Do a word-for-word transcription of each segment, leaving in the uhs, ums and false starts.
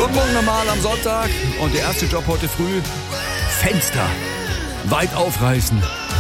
Guten Morgen nochmal am Sonntag. Und der erste Job heute früh: Fenster weit aufreißen.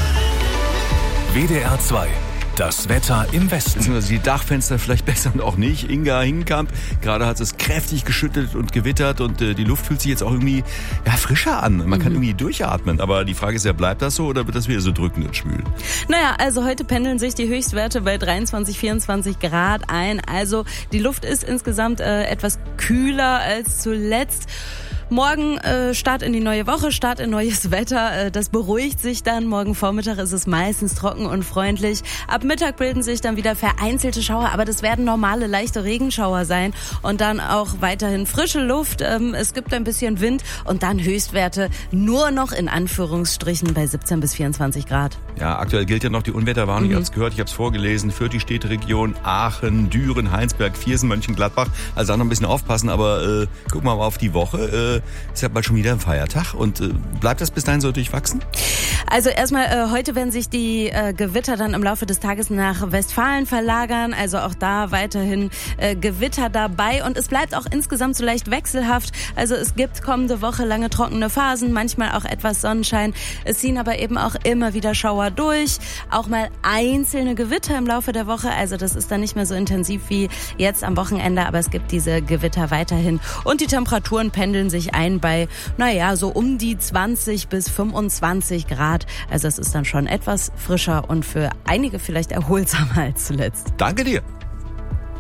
W D R zwei. Das Wetter im Westen. Beziehungsweise die Dachfenster vielleicht besser und auch nicht. Inga Hingenkamp, gerade hat es kräftig geschüttelt und gewittert und äh, die Luft fühlt sich jetzt auch irgendwie ja, frischer an. Man mhm. kann irgendwie durchatmen. Aber die Frage ist ja, bleibt das so oder wird das wieder so drückend und schwül? Naja, also heute pendeln sich die Höchstwerte bei dreiundzwanzig, vierundzwanzig Grad ein. Also die Luft ist insgesamt äh, etwas kühler als zuletzt. Morgen äh, Start in die neue Woche, Start in neues Wetter. Äh, das beruhigt sich dann. Morgen Vormittag ist es meistens trocken und freundlich. Ab Mittag bilden sich dann wieder vereinzelte Schauer, aber das werden normale, leichte Regenschauer sein. Und dann auch weiterhin frische Luft. Ähm, es gibt ein bisschen Wind und dann Höchstwerte nur noch in Anführungsstrichen bei siebzehn bis vierundzwanzig Grad. Ja, aktuell gilt ja noch die Unwetterwarnung. Mhm. Ihr habt es gehört, ich habe es vorgelesen. Für die Städteregion Aachen, Düren, Heinsberg, Viersen, Mönchengladbach. Also auch noch ein bisschen aufpassen, aber äh, gucken wir mal auf die Woche. Äh, Ist ja bald schon wieder ein Feiertag und äh, bleibt das bis dahin so durchwachsen? Also erstmal, äh, heute werden sich die äh, Gewitter dann im Laufe des Tages nach Westfalen verlagern, also auch da weiterhin äh, Gewitter dabei und es bleibt auch insgesamt so leicht wechselhaft, also es gibt kommende Woche lange trockene Phasen, manchmal auch etwas Sonnenschein, es ziehen aber eben auch immer wieder Schauer durch, auch mal einzelne Gewitter im Laufe der Woche, also das ist dann nicht mehr so intensiv wie jetzt am Wochenende, aber es gibt diese Gewitter weiterhin und die Temperaturen pendeln sich ein bei, naja, so um die zwanzig bis fünfundzwanzig Grad. Also es ist dann schon etwas frischer und für einige vielleicht erholsamer als zuletzt. Danke dir.